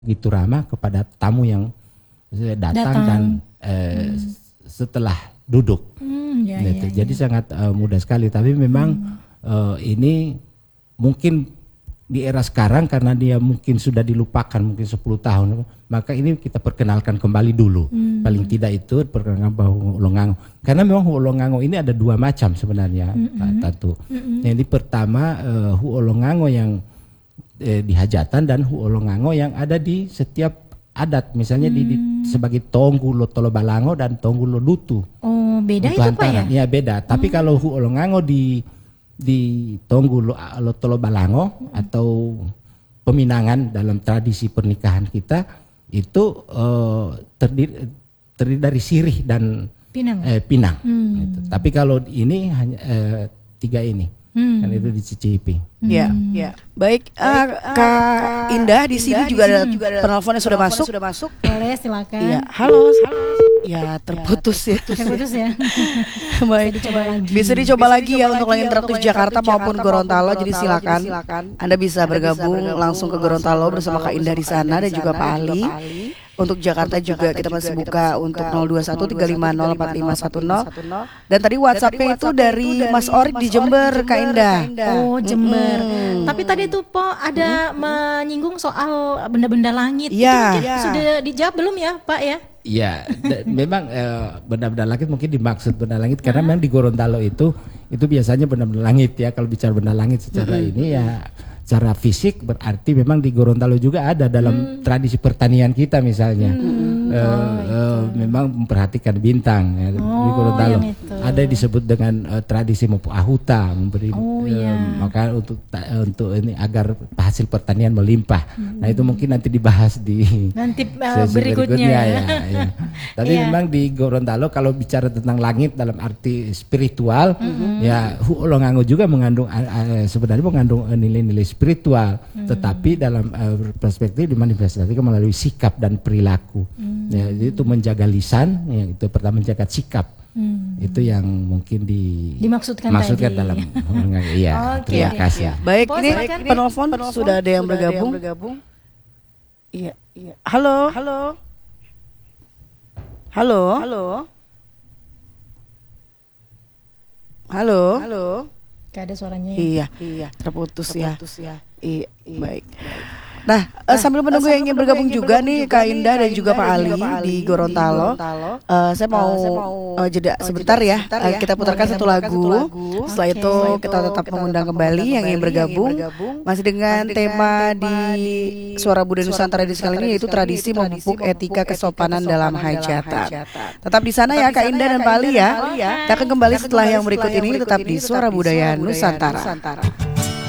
gitu ramah kepada tamu yang datang dan setelah duduk. Gitu. Jadi sangat mudah sekali. Tapi memang ini mungkin di era sekarang karena dia mungkin sudah dilupakan mungkin 10 tahun, maka ini kita perkenalkan kembali dulu. Paling tidak itu perkenalkan bahwa Huolongango. Karena memang Huolongango ini ada dua macam sebenarnya, Tatu. Yang pertama Huolongango yang di hajatan dan Huolongango yang ada di setiap adat. Misalnya di sebagai Tonggu Lotolo Balango dan Tonggu Lodutu. Oh, beda itu Pak ya? Ya beda. Tapi kalau Huolongango di Tonggu Lotolo Balango atau peminangan dalam tradisi pernikahan kita itu terdiri dari sirih dan pinang. Gitu. Tapi kalau ini hanya 3 ini. Kan itu dicicipi. Ya. Baik, Kak Indah di sini juga ada penelpon yang sudah masuk. Boleh, silakan. Iya, halo. Ya, terputus ya. Baik. Bisa dicoba lagi ya untuk langit interaktif Jakarta maupun Gorontalo. Jadi silakan. Anda bisa bergabung langsung ke Gorontalo bersama Kak Indah di sana dan juga Pak Ali. Untuk Jakarta juga kita masih buka untuk 0213504510. Dan tadi WhatsApp-nya itu dari Mas Orik di Jember, Kak Indah. Oh, Jember. Tapi tadi tuh Po ada menyinggung soal benda-benda langit. Ya. Itu sudah dijawab belum ya Pak ya? Iya, memang benda-benda langit mungkin dimaksud benda langit karena memang di Gorontalo itu biasanya benda-benda langit ya. Kalau bicara benda langit secara ini ya secara fisik berarti memang di Gorontalo juga ada dalam tradisi pertanian kita misalnya. Memang memperhatikan bintang ya, di Gorontalo. Ada disebut dengan tradisi Mopo Ahuta memberi maka untuk ini agar hasil pertanian melimpah. Nah itu mungkin nanti dibahas di nanti berikutnya ya. Tapi memang di Gorontalo kalau bicara tentang langit dalam arti spiritual ya Huolongango juga sebenarnya mengandung nilai-nilai spiritual, tetapi dalam perspektif dimanifestasikan melalui sikap dan perilaku. Ya, itu menjaga lisan, ya, itu pertama menjaga sikap. Itu yang mungkin dimaksudkan dalam iya. Terima kasih. Baik, ini penelpon sudah ada yang bergabung. Iya. Halo. Gak ada suaranya. Iya. Terputus ya. Iya, baik. Nah, sambil menunggu yang ingin bergabung juga nih Kak Indah dan juga Pak Ali di Gorontalo. Saya mau jeda sebentar ya. Kita putarkan satu lagu. Setelah itu kita tetap mengundang kembali yang ingin bergabung. Masih dengan tema di Suara Budaya Nusantara di sekali ini yaitu tradisi memupuk etika kesopanan dalam hajatan. Tetap di sana ya Kak Indah dan Pak Ali ya. Kita akan kembali setelah yang berikut ini tetap di Suara Budaya Nusantara.